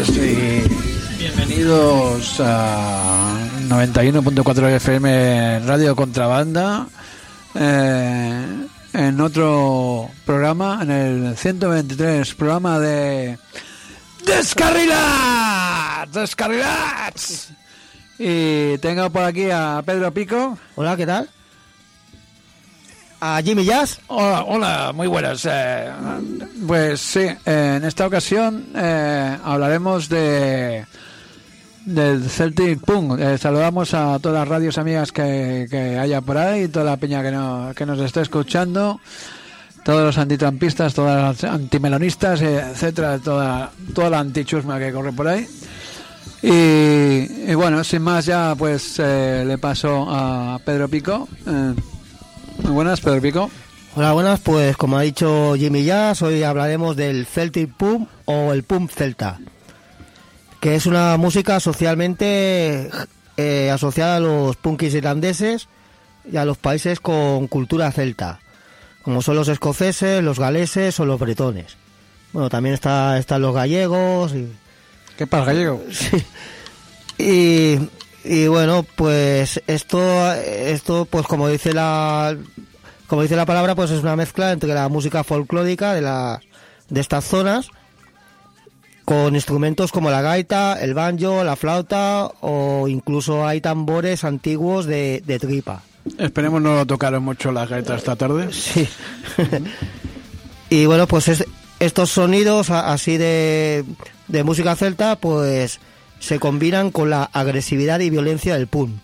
tardes y bienvenidos a 91.4 FM Radio Contrabanda, en otro programa, en el 123 programa de Descarrilats. Y tengo por aquí a Pedro Pico. Hola, ¿qué tal? A Jimmy Jazz. Hola, muy buenas. Pues sí, en esta ocasión hablaremos del Celtic Punk. Saludamos a todas las radios amigas que haya por ahí, toda la peña que nos esté escuchando, todos los antitrampistas, todas las antimelonistas, etcétera, toda la antichusma que corre por ahí. Y bueno, sin más ya pues le paso a Pedro Pico. Muy buenas, Pedro Pico. Hola, buenas. Pues como ha dicho Jimmy Jazz, hoy hablaremos del Celtic Punk o el Punk Celta, que es una música socialmente asociada a los punkis irlandeses y a los países con cultura celta, como son los escoceses, los galeses o los bretones. Bueno, también están los gallegos. ¿Qué pasa, gallego? Sí. Y bueno, pues esto pues como dice la palabra, pues es una mezcla entre la música folclórica de estas zonas con instrumentos como la gaita, el banjo, la flauta, o incluso hay tambores antiguos de tripa. Esperemos no lo tocaron mucho las gaitas esta tarde. Sí. Y bueno, pues estos sonidos así de música celta pues se combinan con la agresividad y violencia del punk.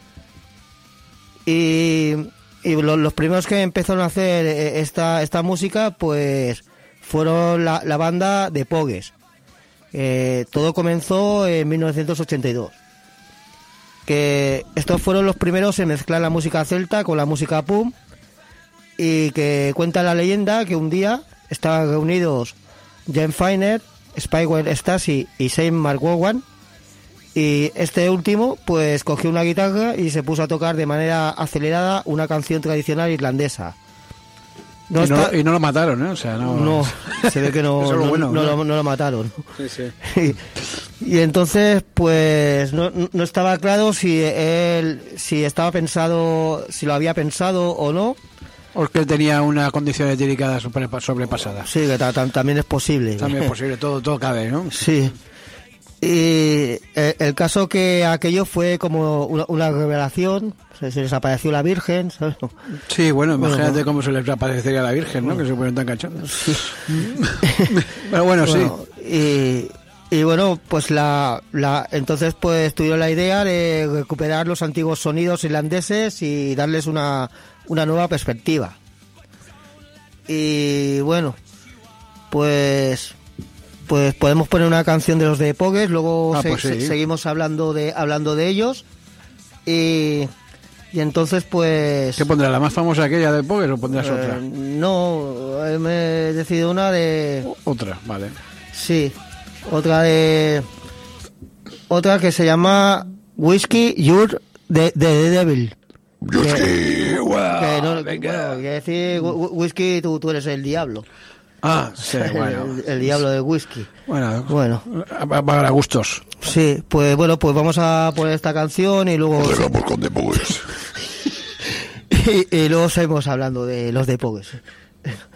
Y los primeros que empezaron a hacer esta música pues fueron la banda de Pogues. Todo comenzó en 1982. Que estos fueron los primeros en mezclar la música celta con la música punk, y que cuenta la leyenda que un día estaban reunidos Jen Feiner, Spyware Stasi y Shane McGowan, y este último pues cogió una guitarra y se puso a tocar de manera acelerada una canción tradicional irlandesa. Y no lo mataron, ¿eh? O sea, no, se ve que no lo mataron. Sí, sí. Y entonces pues no estaba claro si estaba pensado, si lo había pensado o no. O que tenía una condición etílica sobrepasada. Sí, que también es posible. También es posible, todo cabe, ¿no? Sí. Y el caso que aquello fue como una revelación, se les apareció la Virgen, ¿sabes? Sí, bueno, imagínate cómo se les aparecería a la Virgen, ¿no? Que se ponen tan cachondos. Sí. Pero bueno, sí. Y bueno, pues entonces pues tuvieron la idea de recuperar los antiguos sonidos irlandeses y darles una nueva perspectiva. Y bueno, pues podemos poner una canción de los de Pogues, luego seguimos hablando de ellos, y entonces pues... ¿Qué pondrás? ¿La más famosa aquella de Pogues o pondrás otra? No, me he decidido una de... Otra, vale. Sí, otra que se llama Whiskey You're the Devil. Whiskey, bueno, quiere decir whisky, tú eres el diablo. Ah, sí, bueno. El diablo de whisky. Bueno. Para gustos. Sí, pues bueno, pues vamos a poner esta canción y luego... con The Pogues. y luego seguimos hablando de los de Pogues.